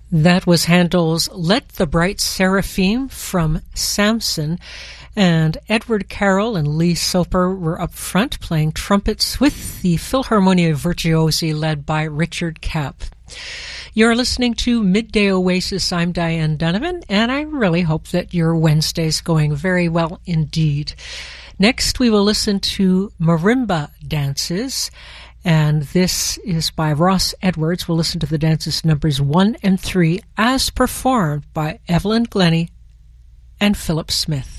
That was Handel's Let the Bright Seraphim from Samson, and Edward Carroll and Lee Soper were up front playing trumpets with the Philharmonia Virtuosi led by Richard Kapp. You're listening to Midday Oasis. I'm Diane Donovan, and I really hope that your Wednesday's going very well indeed. Next, we will listen to Marimba Dances, and this is by Ross Edwards. We'll listen to the dances numbers 1 and 3 as performed by Evelyn Glennie and Philip Smith.